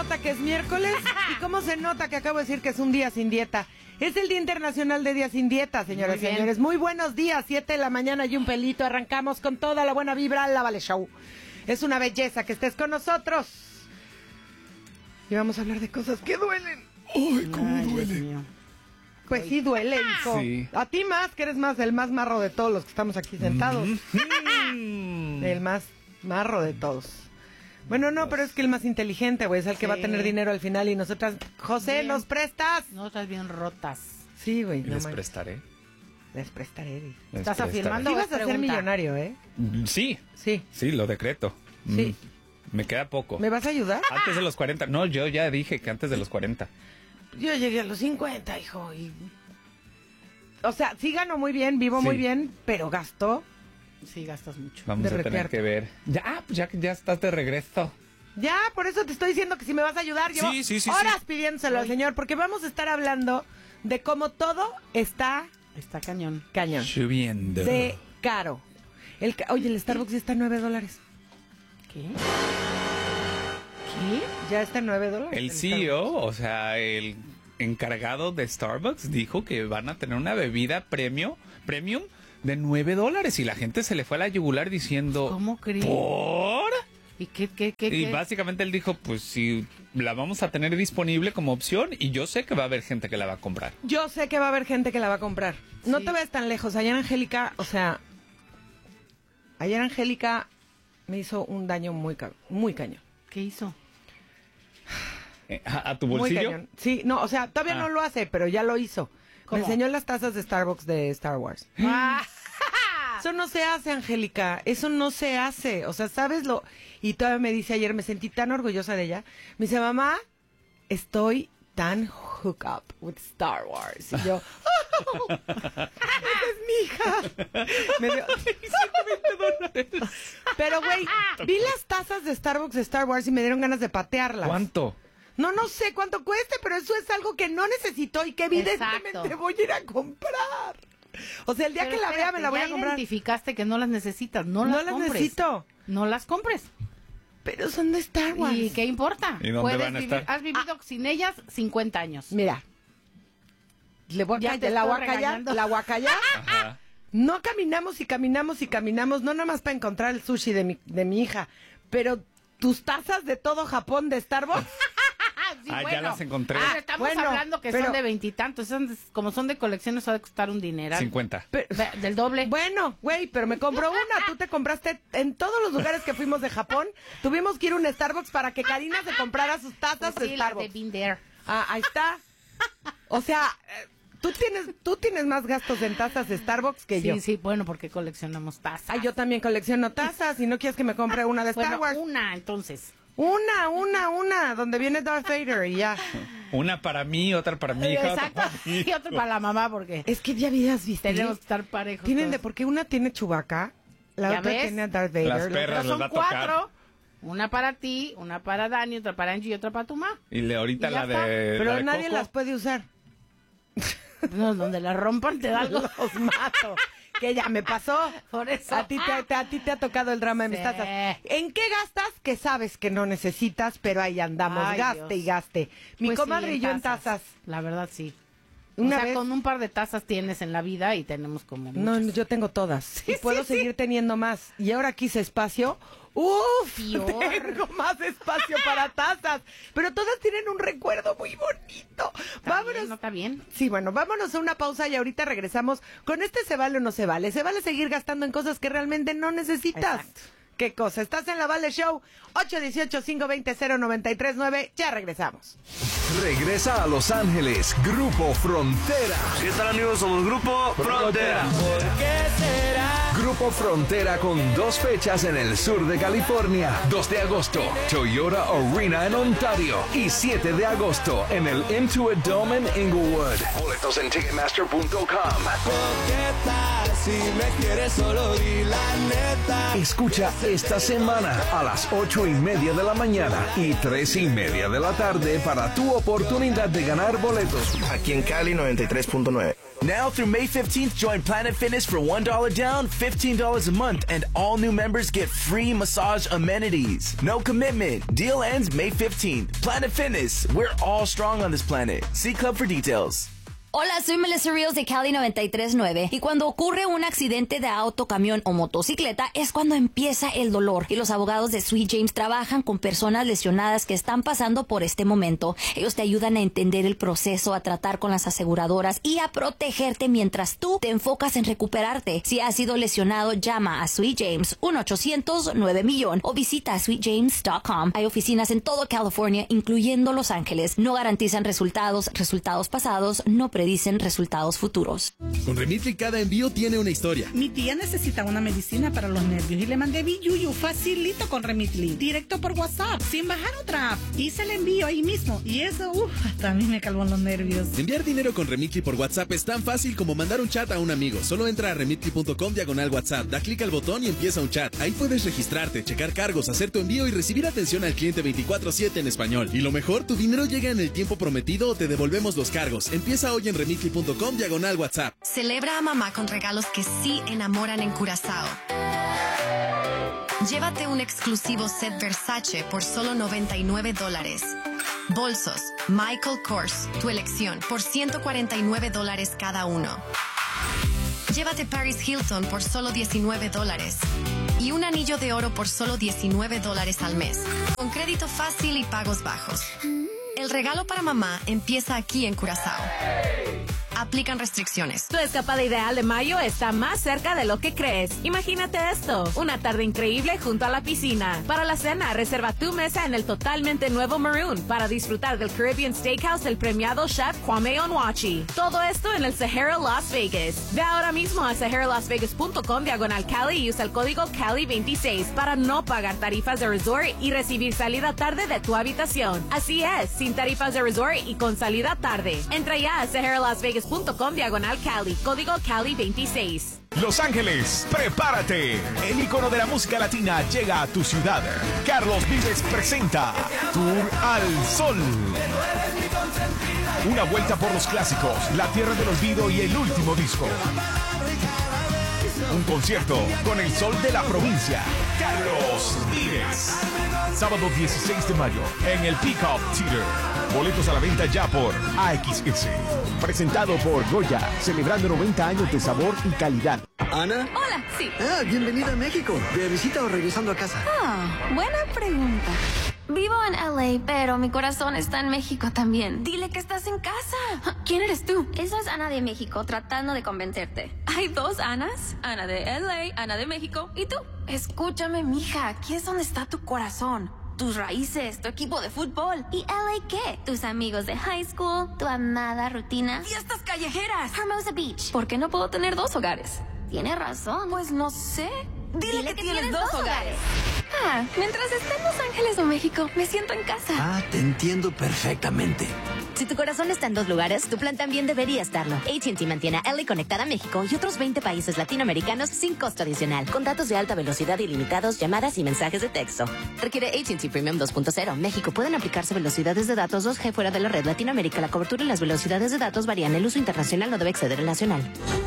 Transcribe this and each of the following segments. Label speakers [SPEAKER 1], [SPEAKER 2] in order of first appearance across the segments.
[SPEAKER 1] nota que es miércoles? ¿Y cómo se nota que acabo de decir que es un día sin dieta? Es el Día Internacional de Día Sin Dieta, señoras y señores. Muy buenos días, 7 de la mañana y un pelito. Arrancamos con toda la buena vibra al La Vale Show. Es una belleza que estés con nosotros. Y vamos a hablar de cosas que duelen.
[SPEAKER 2] ¡Ay, cómo duele!
[SPEAKER 1] Pues sí duele, hijo.
[SPEAKER 2] Sí.
[SPEAKER 1] A ti más, que eres más el más marro de todos los que estamos aquí sentados. El más marro de todos. Bueno, no, pero es que el más inteligente, güey, es el que va a tener dinero al final y nosotras... José,
[SPEAKER 3] bien.
[SPEAKER 1] ¿nos prestas?
[SPEAKER 3] No, estás bien rotas.
[SPEAKER 1] Sí, güey.
[SPEAKER 2] Les prestaré.
[SPEAKER 1] Les prestaré.
[SPEAKER 2] Les
[SPEAKER 3] ¿Estás
[SPEAKER 2] prestaré.
[SPEAKER 3] afirmando?
[SPEAKER 1] Sí vas a ser
[SPEAKER 3] pregunta.
[SPEAKER 1] millonario, ¿eh?
[SPEAKER 2] Sí,
[SPEAKER 1] Sí.
[SPEAKER 2] sí, lo decreto.
[SPEAKER 1] Sí.
[SPEAKER 2] Me queda poco.
[SPEAKER 1] ¿Me vas a ayudar?
[SPEAKER 2] Antes de los 40. No, yo ya dije que antes de los 40.
[SPEAKER 1] Yo llegué a los 50, hijo, y... O sea, sí gano muy bien, vivo
[SPEAKER 2] Sí.
[SPEAKER 1] muy bien, pero gasto...
[SPEAKER 3] Sí, gastas mucho.
[SPEAKER 2] Vamos
[SPEAKER 1] De
[SPEAKER 2] a tener
[SPEAKER 1] retearte.
[SPEAKER 2] que ver. Ya, pues ya estás de regreso.
[SPEAKER 1] Ya, por eso te estoy diciendo que si me vas a ayudar, llevo
[SPEAKER 2] Sí,
[SPEAKER 1] horas pidiéndoselo al señor, porque vamos a estar hablando de cómo todo está
[SPEAKER 3] Está cañón.
[SPEAKER 1] cañón.
[SPEAKER 2] Subiendo.
[SPEAKER 1] De caro. Oye, el Starbucks ya está en $9.
[SPEAKER 3] ¿Qué?
[SPEAKER 1] Ya está en $9.
[SPEAKER 2] El CEO, o sea, el encargado de Starbucks, dijo que van a tener una bebida premium de $9. Y la gente se le fue a la yugular diciendo...
[SPEAKER 3] ¿Cómo crees?
[SPEAKER 2] ¿Por?
[SPEAKER 3] ¿Y qué?
[SPEAKER 2] Y básicamente él dijo, pues si la vamos a tener disponible como opción y yo sé que va a haber gente que la va a comprar.
[SPEAKER 1] Yo sé que va a haber gente que la va a comprar. No
[SPEAKER 3] Sí.
[SPEAKER 1] te veas tan lejos. Ayer Angélica, me hizo un daño muy cañón.
[SPEAKER 3] ¿Qué hizo?
[SPEAKER 2] ¿A tu
[SPEAKER 1] Muy
[SPEAKER 2] bolsillo?
[SPEAKER 1] cañón. Sí, no, o sea, todavía no lo hace, pero ya lo hizo.
[SPEAKER 3] ¿Cómo?
[SPEAKER 1] Me enseñó las tazas de Starbucks de Star Wars. Eso no se hace, Angélica. Eso no se hace. O sea, ¿sabes lo? Y todavía me dice ayer, me sentí tan orgullosa de ella. Me dice, mamá, estoy tan hook up with Star Wars. Y yo, ¡esa es mi hija! Me dio $120. Pero, güey, vi las tazas de Starbucks de Star Wars y me dieron ganas de patearlas.
[SPEAKER 2] ¿Cuánto?
[SPEAKER 1] No sé cuánto cueste, pero eso es algo que no necesito y que evidentemente
[SPEAKER 3] Exacto.
[SPEAKER 1] voy a ir a comprar. O sea, el día
[SPEAKER 3] Pero
[SPEAKER 1] que la vea me la voy
[SPEAKER 3] ya
[SPEAKER 1] a comprar.
[SPEAKER 3] identificaste que no las necesitas. No
[SPEAKER 1] No
[SPEAKER 3] las
[SPEAKER 1] las
[SPEAKER 3] compres.
[SPEAKER 1] necesito.
[SPEAKER 3] No las compres.
[SPEAKER 1] Pero son de Star Wars.
[SPEAKER 3] ¿Y qué importa?
[SPEAKER 2] ¿Y dónde van a estar?
[SPEAKER 3] Has vivido sin ellas 50 años.
[SPEAKER 1] Mira, le voy a
[SPEAKER 3] Ya
[SPEAKER 1] callar,
[SPEAKER 3] te
[SPEAKER 1] la
[SPEAKER 3] estoy
[SPEAKER 1] voy a callar,
[SPEAKER 3] regañando.
[SPEAKER 1] la voy a callar.
[SPEAKER 2] Ajá.
[SPEAKER 1] No caminamos y caminamos y caminamos, no nada más para encontrar el sushi de mi hija, pero tus tazas de todo Japón de Starbucks.
[SPEAKER 3] Sí,
[SPEAKER 2] Ya las encontré.
[SPEAKER 3] Estamos
[SPEAKER 1] bueno,
[SPEAKER 3] hablando que
[SPEAKER 1] pero-
[SPEAKER 3] son de veintitantos. Como son de colección, eso ha de costar un dineral.
[SPEAKER 2] 50.
[SPEAKER 3] Del doble.
[SPEAKER 1] Bueno, güey, pero me compró una. Tú te compraste en todos los lugares que fuimos de Japón. Tuvimos que ir a un Starbucks para que Karina se comprara sus tazas
[SPEAKER 3] Pues
[SPEAKER 1] de
[SPEAKER 3] sí, la de
[SPEAKER 1] Starbucks.
[SPEAKER 3] Been There.
[SPEAKER 1] Ah, ahí está. O sea, tú tienes más gastos en tazas de Starbucks que yo.
[SPEAKER 3] Sí, bueno, porque coleccionamos tazas.
[SPEAKER 1] Ah, yo también colecciono tazas y no quieres que me compre una de Star
[SPEAKER 3] Bueno,
[SPEAKER 1] Wars.
[SPEAKER 3] una, entonces.
[SPEAKER 1] Una, donde viene Darth Vader y ya.
[SPEAKER 2] Una para mí, otra para mi hija. otra
[SPEAKER 3] Exacto.
[SPEAKER 2] para mi
[SPEAKER 3] Y otro para la mamá, porque
[SPEAKER 1] Es que ya habías visto.
[SPEAKER 3] tenemos que estar parejos.
[SPEAKER 1] Tienen
[SPEAKER 3] todos.
[SPEAKER 1] porque una tiene Chewbacca, la
[SPEAKER 3] ¿Ya
[SPEAKER 1] otra
[SPEAKER 3] ves?
[SPEAKER 1] tiene a Darth Vader.
[SPEAKER 2] Las
[SPEAKER 1] la
[SPEAKER 2] perras.
[SPEAKER 3] Pero
[SPEAKER 2] les va
[SPEAKER 3] son
[SPEAKER 2] a tocar.
[SPEAKER 3] 4. Una para ti, una para Dani, otra para Angie y otra para tu mamá.
[SPEAKER 2] Y ahorita
[SPEAKER 3] Y ya
[SPEAKER 2] la
[SPEAKER 3] está.
[SPEAKER 2] de.
[SPEAKER 1] Pero
[SPEAKER 2] la de
[SPEAKER 1] nadie
[SPEAKER 2] Coco.
[SPEAKER 1] las puede usar.
[SPEAKER 3] No, donde la rompan te da algo.
[SPEAKER 1] Los mato. Que ya me pasó.
[SPEAKER 3] Por eso.
[SPEAKER 1] A ti te ha tocado el drama de mis
[SPEAKER 3] Sí.
[SPEAKER 1] tazas. ¿En qué gastas que sabes que no necesitas, pero ahí andamos,
[SPEAKER 3] Ay,
[SPEAKER 1] gaste
[SPEAKER 3] Dios.
[SPEAKER 1] y gaste? Mi
[SPEAKER 3] Pues
[SPEAKER 1] comadre
[SPEAKER 3] sí,
[SPEAKER 1] y yo en tazas.
[SPEAKER 3] La verdad, sí.
[SPEAKER 1] Una
[SPEAKER 3] o sea,
[SPEAKER 1] vez-
[SPEAKER 3] con un par de tazas tienes en la vida y tenemos como
[SPEAKER 1] No,
[SPEAKER 3] muchas.
[SPEAKER 1] yo tengo todas. Y puedo seguir teniendo más. Y ahora quise espacio. ¡Uf!
[SPEAKER 3] Peor.
[SPEAKER 1] Tengo más espacio para tazas. Pero todas tienen un recuerdo muy bonito. Vámonos.
[SPEAKER 3] ¿No está bien?
[SPEAKER 1] Sí, bueno, vámonos a una pausa y ahorita regresamos con este se vale o no se vale. Se vale seguir gastando en cosas que realmente no necesitas.
[SPEAKER 3] Exacto.
[SPEAKER 1] ¿Qué cosa? Estás en la Vale Show 818-520-0939. Ya regresamos.
[SPEAKER 4] Regresa a Los Ángeles, Grupo Frontera.
[SPEAKER 5] ¿Qué tal, amigos? Somos Grupo Frontera.
[SPEAKER 4] Grupo Frontera con 2 fechas en el sur de California. 2 de agosto, Toyota Arena en Ontario. Y 7 de agosto en el Intuit Dome en Inglewood. Boletos en Ticketmaster.com.
[SPEAKER 5] Si me quieres, solo di la neta.
[SPEAKER 4] Escucha esta semana a las 8:30 de la mañana y 3:30 de la tarde para tu oportunidad de ganar boletos.
[SPEAKER 5] Aquí en Cali 93.9. Now through May 15th, join Planet Fitness for $1 down,
[SPEAKER 6] $15 a month, and all new members get free massage amenities. No commitment. Deal ends May 15th. Planet Fitness. We're all strong on this planet. See Club for details.
[SPEAKER 7] Hola, soy Melissa Rios de Cali 93.9 y cuando ocurre un accidente de auto, camión o motocicleta es cuando empieza el dolor y los abogados de Sweet James trabajan con personas lesionadas que están pasando por este momento. Ellos te ayudan a entender el proceso, a tratar con las aseguradoras y a protegerte mientras tú te enfocas en recuperarte. Si has sido lesionado, llama a Sweet James 1-800-9MILLON o visita sweetjames.com. Hay oficinas en todo California, incluyendo Los Ángeles. No garantizan resultados pasados no predicen resultados futuros.
[SPEAKER 8] Con Remitly cada envío tiene una historia.
[SPEAKER 9] Mi tía necesita una medicina para los nervios y le mandé Biyuyu facilito con Remitly, directo por WhatsApp, sin bajar otra app. Hice el envío ahí mismo y eso, hasta a mí me calmó los nervios.
[SPEAKER 8] Enviar dinero con Remitly por WhatsApp es tan fácil como mandar un chat a un amigo. Solo entra a remitly.com/WhatsApp, da clic al botón y empieza un chat. Ahí puedes registrarte, checar cargos, hacer tu envío y recibir atención al cliente 24/7 en español. Y lo mejor, tu dinero llega en el tiempo prometido o te devolvemos los cargos. Empieza hoy en remitly.com/WhatsApp.
[SPEAKER 10] Celebra a mamá con regalos que sí enamoran en Curazao. Llévate un exclusivo set Versace por solo $99. Bolsos Michael Kors, tu elección, por $149 cada uno. Llévate Paris Hilton por solo $19 y un anillo de oro por solo $19 al mes, con crédito fácil y pagos bajos. El regalo para mamá empieza aquí en Curazao. Aplican restricciones.
[SPEAKER 11] Tu escapada ideal de mayo está más cerca de lo que crees. Imagínate esto, una tarde increíble junto a la piscina. Para la cena, reserva tu mesa en el totalmente nuevo Maroon para disfrutar del Caribbean Steakhouse del premiado chef Kwame Onwuachi. Todo esto en el Sahara Las Vegas. Ve ahora mismo a saharalasvegas.com/Cali y usa el código Cali26 para no pagar tarifas de resort y recibir salida tarde de tu habitación. Así es, sin tarifas de resort y con salida tarde. Entra ya a saharalasvegas.com/Cali, código Cali26.
[SPEAKER 12] Los Ángeles, prepárate. El ícono de la música latina llega a tu ciudad. Carlos Vives presenta Tour al Sol. Una vuelta por los clásicos, la tierra del olvido y el último disco. Un concierto con el sol de la provincia, Carlos Vives. Sábado 16 de mayo en el Peacock Theater. Boletos a la venta ya por AXS. Presentado por Goya, celebrando 90 años de sabor y calidad.
[SPEAKER 13] ¿Ana?
[SPEAKER 14] Hola, sí.
[SPEAKER 13] Bienvenida a México. ¿De visita o regresando a casa?
[SPEAKER 14] Buena pregunta. Vivo en LA, pero mi corazón está en México también. Dile que estás en casa. ¿Quién eres tú? Esa es Ana de México, tratando de convencerte. Hay dos Anas, Ana de LA, Ana de México, ¿y tú? Escúchame, mija, aquí es donde está tu corazón. Tus raíces, tu equipo de fútbol. ¿Y LA qué? Tus amigos de high school, tu amada rutina. ¡Fiestas callejeras! Hermosa Beach. ¿Por qué no puedo tener dos hogares? Tiene razón. Pues no sé. Dile que tienes dos hogares. Mientras esté en Los Ángeles o México, me siento en casa.
[SPEAKER 13] Te entiendo perfectamente.
[SPEAKER 15] Si tu corazón está en dos lugares, tu plan también debería estarlo. AT&T mantiene a LA conectada a México y otros 20 países latinoamericanos sin costo adicional, con datos de alta velocidad ilimitados, llamadas y mensajes de texto. Requiere AT&T Premium 2.0. México. Pueden aplicarse velocidades de datos 2G fuera de la red. Latinoamérica, la cobertura y las velocidades de datos varían. El uso internacional no debe exceder el nacional.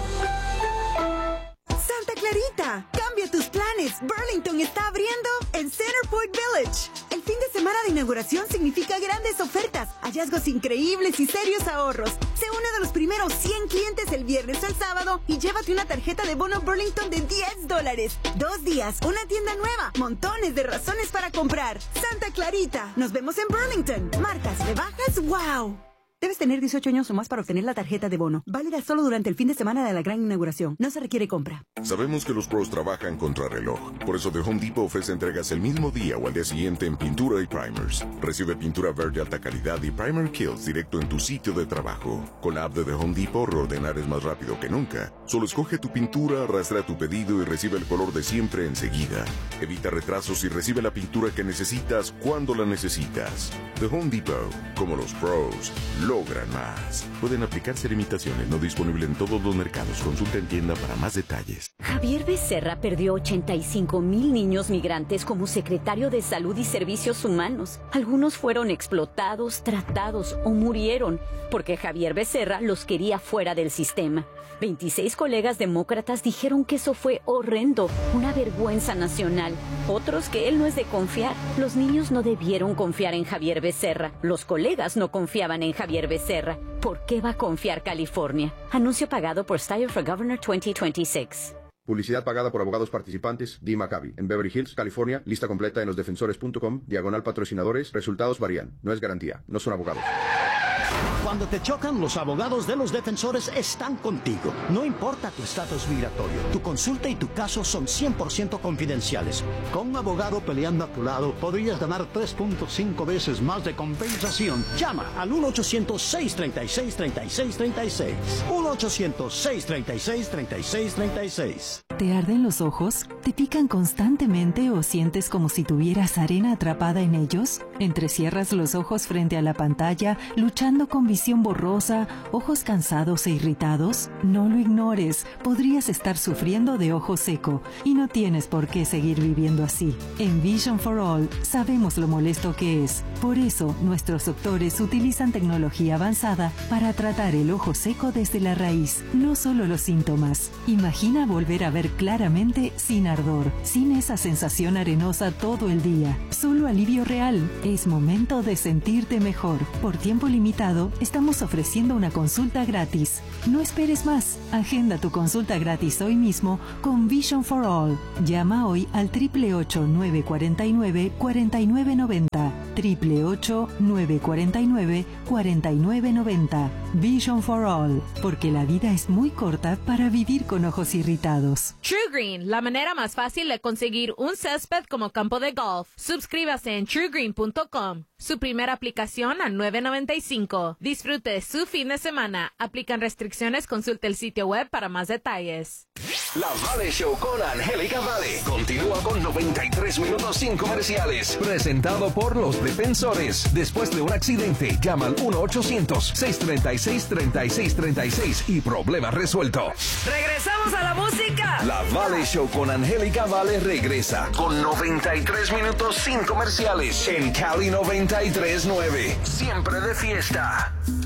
[SPEAKER 16] ¡Santa Clarita! ¡Cambia tus planes! Burlington está abriendo en Centerpoint Village. El fin de semana de inauguración significa grandes ofertas, hallazgos increíbles y serios ahorros. Se une de los primeros 100 clientes el viernes al sábado y llévate una tarjeta de bono Burlington de $10. 2 días, una tienda nueva, montones de razones para comprar. Santa Clarita. Nos vemos en Burlington. Marcas, rebajas, ¡wow! Debes tener 18 años o más para obtener la tarjeta de bono. Válida solo durante el fin de semana de la gran inauguración. No se requiere compra.
[SPEAKER 17] Sabemos que los pros trabajan contra reloj. Por eso The Home Depot ofrece entregas el mismo día o al día siguiente en pintura y primers. Recibe pintura verde alta calidad y primer kills directo en tu sitio de trabajo. Con la app de The Home Depot, reordenar es más rápido que nunca. Solo escoge tu pintura, arrastra tu pedido y recibe el color de siempre enseguida. Evita retrasos y recibe la pintura que necesitas cuando la necesitas. The Home Depot. Como los pros. logran más. Pueden aplicarse limitaciones, no disponible en todos los mercados. Consulta en tienda para más detalles.
[SPEAKER 18] Javier Becerra perdió 85,000 niños migrantes como secretario de Salud y Servicios Humanos. Algunos fueron explotados, tratados o murieron porque Javier Becerra los quería fuera del sistema. 26 colegas demócratas dijeron que eso fue horrendo, una vergüenza nacional. Otros que él no es de confiar. Los niños no debieron confiar en Javier Becerra. Los colegas no confiaban en Javier Becerra. ¿Por qué va a confiar California? Anuncio pagado por Style for Governor 2026.
[SPEAKER 19] Publicidad pagada por abogados participantes. Dee Maccabi, en Beverly Hills, California. Lista completa en losdefensores.com. /patrocinadores. Resultados varían. No es garantía. No son abogados.
[SPEAKER 20] Cuando te chocan, los abogados de Los Defensores están contigo. No importa tu estatus migratorio, tu consulta y tu caso son 100% confidenciales. Con un abogado peleando a tu lado, podrías ganar 3.5 veces más de compensación. Llama al 1-800-636-3636. 1-800-636-3636.
[SPEAKER 21] ¿Te arden los ojos? ¿Te pican constantemente o sientes como si tuvieras arena atrapada en ellos? Entrecierras los ojos frente a la pantalla, luchando con visión borrosa, ojos cansados e irritados. No lo ignores, podrías estar sufriendo de ojo seco y no tienes por qué seguir viviendo así. En Vision for All sabemos lo molesto que es. Por eso, nuestros doctores utilizan tecnología avanzada para tratar el ojo seco desde la raíz, no solo los síntomas. Imagina volver a ver claramente sin ardor, sin esa sensación arenosa todo el día. Solo alivio real. Es momento de sentirte mejor. Por tiempo limitado, estamos ofreciendo una consulta gratis. No esperes más. Agenda tu consulta gratis hoy mismo con Vision for All. Llama hoy al 888-949-4990. 888-949-4990. Vision for All. Porque la vida es muy corta para vivir con ojos irritados.
[SPEAKER 11] True Green, la manera más fácil de conseguir un césped como campo de golf. Suscríbase en truegreen.com. Su primera aplicación a $9.95. Disfrute su fin de semana. Aplican restricciones. Consulte el sitio web para más detalles.
[SPEAKER 4] La Vale Show con Angélica Vale continúa con 93 minutos sin comerciales. Presentado por Los Defensores. Después de un accidente, llama al 1-800-636-3636 y problema resuelto.
[SPEAKER 22] ¡Regresamos a la música!
[SPEAKER 4] La Vale Show con Angélica Vale regresa con 93 minutos sin comerciales en Cali 93.9. Siempre de fiesta.